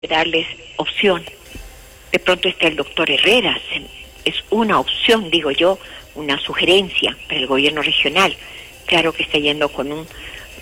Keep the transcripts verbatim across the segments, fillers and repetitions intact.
darles opción. De pronto está el doctor Herrera, es una opción, digo yo, una sugerencia para el gobierno regional. Claro que está yendo con un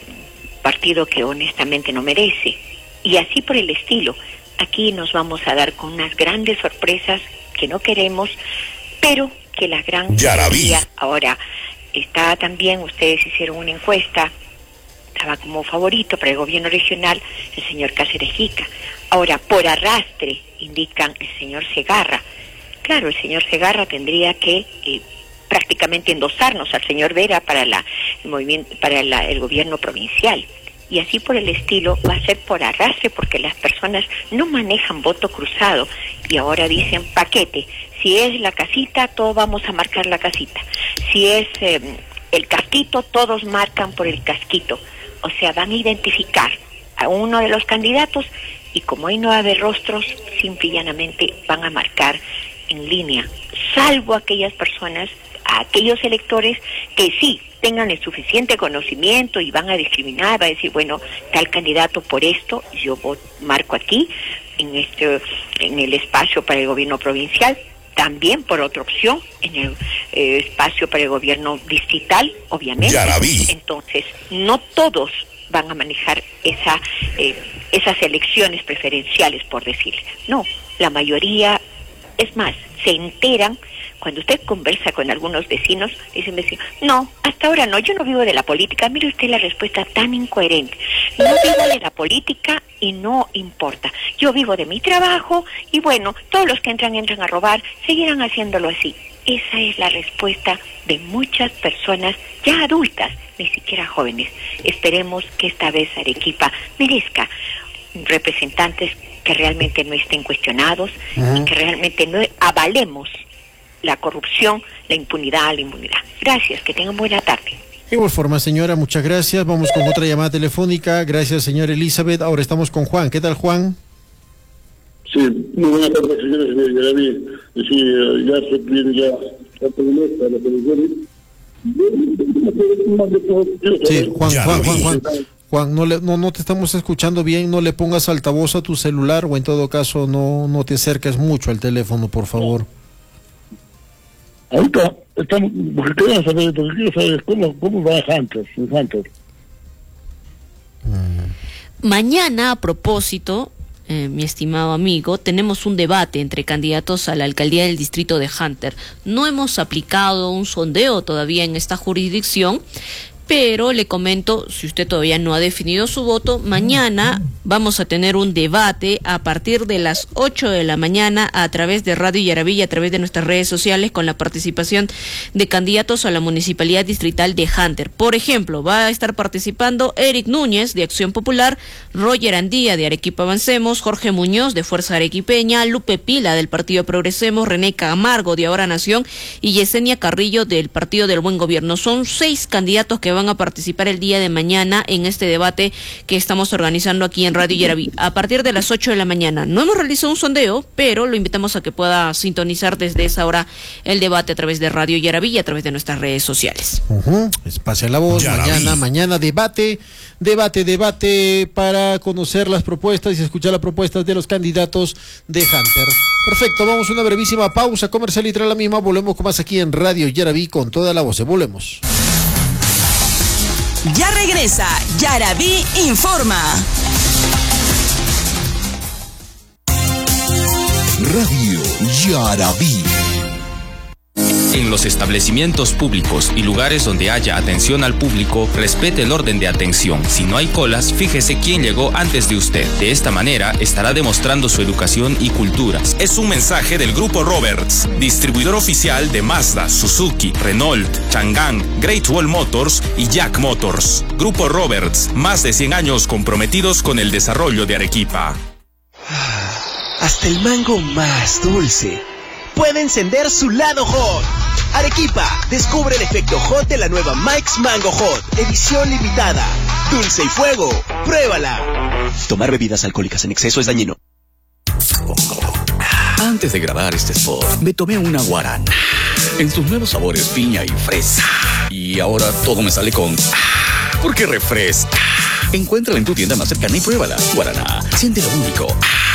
partido que honestamente no merece. Y así por el estilo. Aquí nos vamos a dar con unas grandes sorpresas que no queremos, pero que la gran mayoría ahora está también, ustedes hicieron una encuesta, estaba como favorito para el gobierno regional el señor Cáceres Jica. Ahora, por arrastre, indican el señor Segarra. Claro, el señor Segarra tendría que eh, prácticamente endosarnos al señor Vera para la el movimiento, para la, el gobierno provincial. Y así por el estilo va a ser por arrastre, porque las personas no manejan voto cruzado y ahora dicen paquete. Si es la casita, todos vamos a marcar la casita. Si es eh, el casquito, todos marcan por el casquito. O sea, van a identificar a uno de los candidatos y como ahí no va a haber rostros, simple y llanamente van a marcar en línea, salvo aquellas personas, a aquellos electores que sí tengan el suficiente conocimiento y van a discriminar, va a decir, bueno, tal candidato por esto, yo marco aquí, en este, en el espacio para el gobierno provincial, también por otra opción, en el eh, espacio para el gobierno distrital, obviamente. Ya la vi. Entonces, no todos van a manejar esa eh, esas elecciones preferenciales, por decirle. No, la mayoría, es más, se enteran. Cuando usted conversa con algunos vecinos, dicen vecinos, no, hasta ahora no, yo no vivo de la política. Mire usted la respuesta tan incoherente. No vivo de la política y no importa. Yo vivo de mi trabajo y bueno, todos los que entran, entran a robar, seguirán haciéndolo así. Esa es la respuesta de muchas personas ya adultas, ni siquiera jóvenes. Esperemos que esta vez Arequipa merezca representantes que realmente no estén cuestionados uh-huh. y que realmente no avalemos la corrupción, la impunidad, la inmunidad. Gracias, que tengan buena tarde. De igual forma, señora, muchas gracias. Vamos con otra llamada telefónica. Gracias, señora Elizabeth. Ahora estamos con Juan. ¿Qué tal, Juan? Sí, muy buenas tardes, señora, señora Yaraví. Sí, ya se viene ya la promesa de la televisión. Sí, Juan, Juan, Juan, Juan. Juan, no, le, no, no te estamos escuchando bien. No le pongas altavoz a tu celular o en todo caso no, no te acerques mucho al teléfono, por favor. Ahorita estamos, porque queremos saber, lo que quiero saber es cómo, cómo va Hunter, Hunter. Mañana, a propósito, eh, mi estimado amigo, tenemos un debate entre candidatos a la alcaldía del distrito de Hunter. No hemos aplicado un sondeo todavía en esta jurisdicción, pero le comento, si usted todavía no ha definido su voto, mañana vamos a tener un debate a partir de las ocho de la mañana a través de Radio Yaraví y a través de nuestras redes sociales con la participación de candidatos a la Municipalidad Distrital de Hunter. Por ejemplo, va a estar participando Eric Núñez de Acción Popular, Roger Andía de Arequipa Avancemos, Jorge Muñoz de Fuerza Arequipeña, Lupe Pila del Partido Progresemos, René Camargo de Ahora Nación y Yesenia Carrillo del Partido del Buen Gobierno. Son seis candidatos que van a participar el día de mañana en este debate que estamos organizando aquí en Radio Yaraví a partir de las ocho de la mañana. No hemos realizado un sondeo, pero lo invitamos a que pueda sintonizar desde esa hora el debate a través de Radio Yaraví y a través de nuestras redes sociales. Uh-huh. Pase la voz, Yaraví. mañana, mañana debate, debate, debate para conocer las propuestas y escuchar las propuestas de los candidatos de Hunter. Perfecto, vamos a una brevísima pausa comercial y tras la misma volvemos con más aquí en Radio Yaraví con toda la voz. Volvemos. Ya regresa Yaraví Informa. Radio Yaraví. En los establecimientos públicos y lugares donde haya atención al público, respete el orden de atención. Si no hay colas, fíjese quién llegó antes de usted. De esta manera, estará demostrando su educación y cultura. Es un mensaje del Grupo Roberts, distribuidor oficial de Mazda, Suzuki, Renault, Chang'an, Great Wall Motors y Jack Motors. Grupo Roberts, más de cien años comprometidos con el desarrollo de Arequipa. Hasta el mango más dulce puede encender su lado hot. Arequipa, descubre el efecto hot de la nueva Mike's Mango Hot, edición limitada. Dulce y fuego, pruébala. Tomar bebidas alcohólicas en exceso es dañino. Antes de grabar este spot, me tomé una guarana en sus nuevos sabores piña y fresa. Y ahora todo me sale con... ¿Por qué refresca? Encuéntrala en tu tienda más cercana y pruébala. Guaraná, siente lo único.